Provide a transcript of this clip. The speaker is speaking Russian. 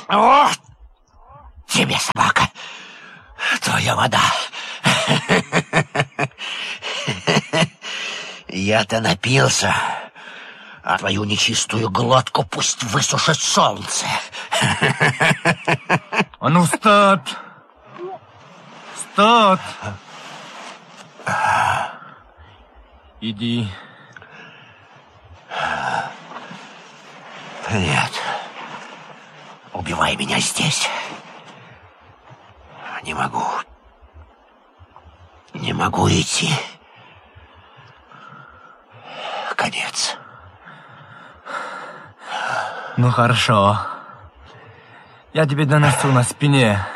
О, тебе, собака, твоя вода. Я-то напился, а твою нечистую глотку пусть высушит солнце. А ну, встать! Встать! Иди. Нет. Убивай меня здесь. Не могу. Не могу идти. Конец. Ну, хорошо. Я тебе донесу на спине.